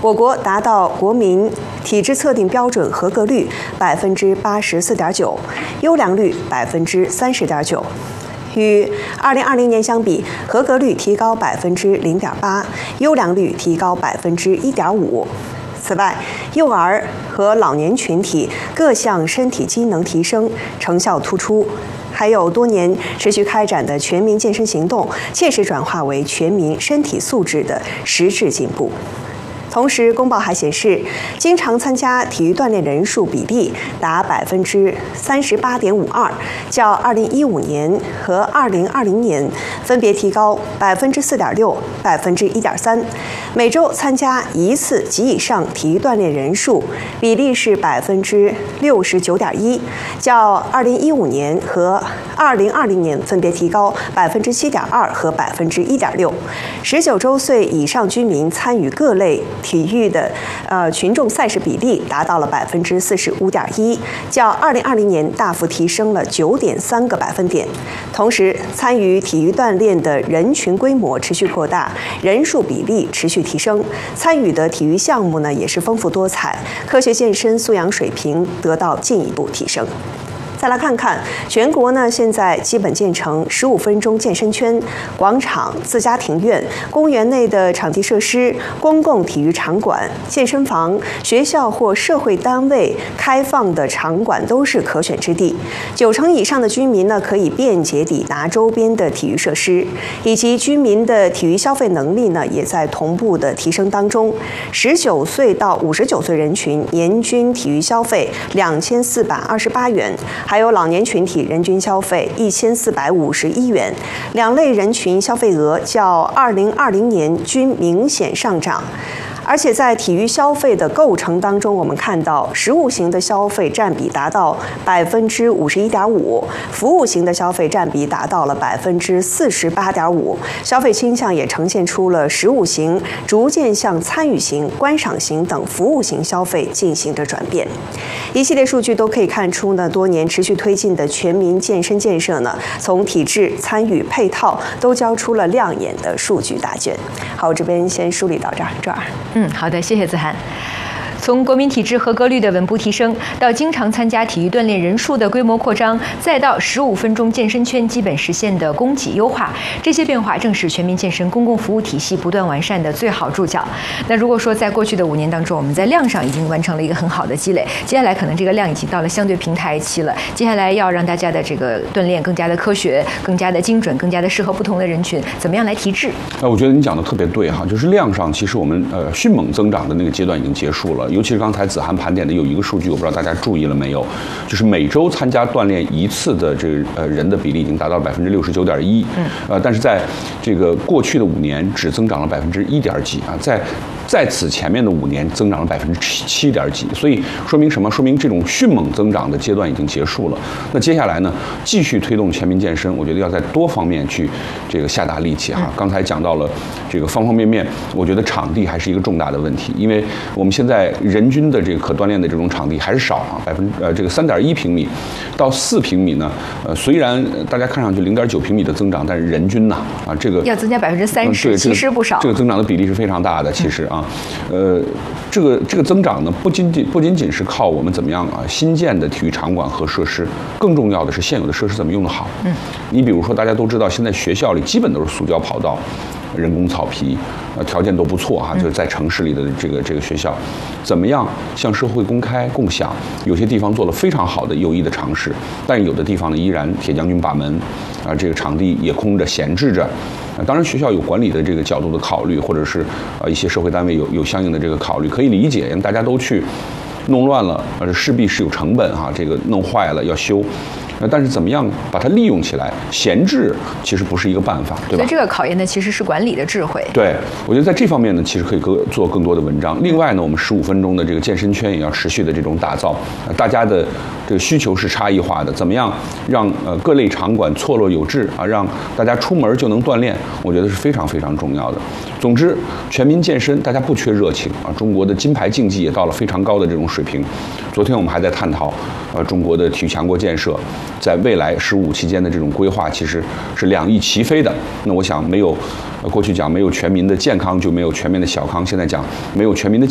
我国达到国民体质测定标准合格率84.9%，优良率30.9%。与2020年相比，合格率提高0.8%，优良率提高1.5%。此外，幼儿和老年群体各项身体机能提升成效突出，还有多年持续开展的全民健身行动，切实转化为全民身体素质的实质进步。同时，公报还显示，经常参加体育锻炼人数比例达38.52%，较2015年和2020年分别提高4.6%、1.3%。每周参加1次及以上体育锻炼人数比例是69.1%，较2015年和2020年分别提高7.2%和1.6%。19周岁以上居民参与各类体育的群众赛事比例达到了45.1%，较2020年大幅提升了9.3个百分点。同时，参与体育锻炼的人群规模持续扩大，人数比例持续提升，参与的体育项目呢也是丰富多彩，科学健身素养水平得到进一步提升。再来看看全国呢，现在基本建成15分钟健身圈、广场、自家庭院、公园内的场地设施、公共体育场馆、健身房、学校或社会单位开放的场馆都是可选之地。90%以上的居民呢，可以便捷抵达周边的体育设施，以及居民的体育消费能力呢，也在同步的提升当中。19岁到59岁人群年均体育消费2428元。还有老年群体人均消费1451元，两类人群消费额较2020年均明显上涨。而且在体育消费的构成当中，我们看到实物型的消费占比达到51.5%，服务型的消费占比达到了48.5%，消费倾向也呈现出了实物型逐渐向参与型、观赏型等服务型消费进行着转变。一系列数据都可以看出呢，多年持续推进的全民健身建设呢，从体制、参与、配套都交出了亮眼的数据答卷。好，我这边先梳理到这儿。 好的，谢谢子涵。从国民体质合格率的稳步提升，到经常参加体育锻炼人数的规模扩张，再到15分钟健身圈基本实现的供给优化，这些变化正是全民健身公共服务体系不断完善的最好注脚。那如果说在过去的5年当中，我们在量上已经完成了一个很好的积累，接下来可能这个量已经到了相对平台期了，接下来要让大家的这个锻炼更加的科学、更加的精准、更加的适合不同的人群，怎么样来提质？ 我觉得你讲的特别对哈，就是量上其实我们迅猛增长的那个阶段已经结束了。尤其是刚才子涵盘点的有一个数据，我不知道大家注意了没有，就是每周参加锻炼1次的这个人的比例已经达到了69.1%，但是在这个过去的5年只增长了1.几啊，在此前面的5年增长了7.几，所以说明什么？说明这种迅猛增长的阶段已经结束了。那接下来呢，继续推动全民健身，我觉得要在多方面去这个下大力气哈。刚才讲到了这个方方面面，我觉得场地还是一个重大的问题，因为我们现在人均的这个可锻炼的这种场地还是少啊，这个3.1平米到4平米呢，虽然大家看上去0.9平米的增长，但是人均呐这个要增加30%，其实不少。 这个增长的比例是非常大的，其实啊，这个增长呢，不仅仅是靠我们怎么样新建的体育场馆和设施，更重要的是现有的设施怎么用得好。你比如说大家都知道，现在学校里基本都是塑胶跑道、人工草皮，条件都不错哈，就是在城市里的这个学校，怎么样向社会公开共享？有些地方做了非常好的有益的尝试，但是有的地方呢依然铁将军把门，这个场地也空着闲置着。当然，学校有管理的这个角度的考虑，或者是一些社会单位有相应的这个考虑，可以理解，因为大家都去弄乱了，势必是有成本哈，这个弄坏了要修。但是怎么样把它利用起来？闲置其实不是一个办法，对吧？ 所以这个考验的其实是管理的智慧。 对，我觉得在这方面呢，其实可以做更多的文章。另外呢，我们15分钟的这个健身圈也要持续的这种打造，大家的这个需求是差异化的，怎么样让各类场馆错落有致啊，让大家出门就能锻炼，我觉得是非常非常重要的。总之，全民健身大家不缺热情啊，中国的金牌竞技也到了非常高的这种水平。昨天我们还在探讨中国的体育强国建设。在未来15期间的这种规划，其实是2翼齐飞的。那我想，没有过去讲没有全民的健康，就没有全面的小康。现在讲没有全民的